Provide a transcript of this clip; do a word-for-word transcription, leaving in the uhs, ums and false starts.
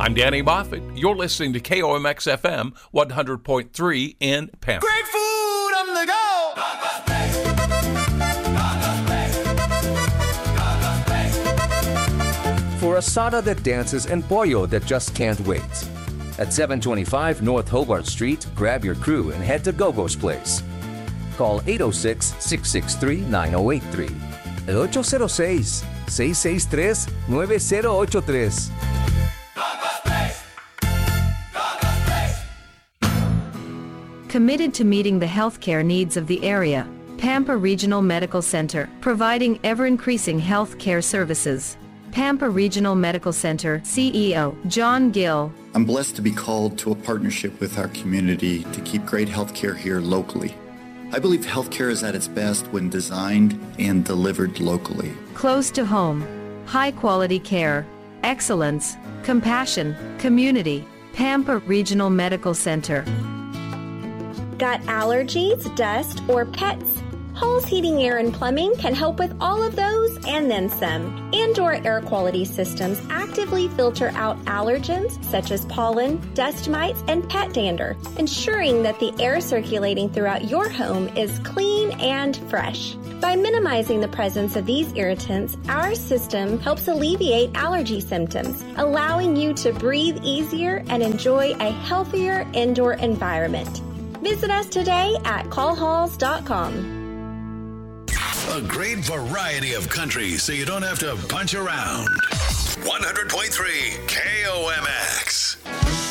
I'm Danny Moffett. You're listening to K O M X F M one hundred point three in Pampa. Great food on the go! For asada that dances and pollo that just can't wait. At seven twenty-five North Hobart Street, grab your crew and head to Gogo's Place. Call eight oh six, six six three, nine oh eight three. eight oh six, six six three, nine oh eight three. Committed to meeting the healthcare needs of the area, Pampa Regional Medical Center, providing ever-increasing healthcare services. Pampa Regional Medical Center C E O John Gill. I'm blessed to be called to a partnership with our community to keep great healthcare here locally. I believe healthcare is at its best when designed and delivered locally. Close to home, high-quality care, excellence, compassion, community. Pampa Regional Medical Center. Got allergies, dust, or pets? Hall's Heating, Air, and Plumbing can help with all of those and then some. Indoor air quality systems actively filter out allergens such as pollen, dust mites, and pet dander, ensuring that the air circulating throughout your home is clean and fresh. By minimizing the presence of these irritants, our system helps alleviate allergy symptoms, allowing you to breathe easier and enjoy a healthier indoor environment. Visit us today at call halls dot com. A great variety of country so you don't have to punch around. one hundred point three K O M X.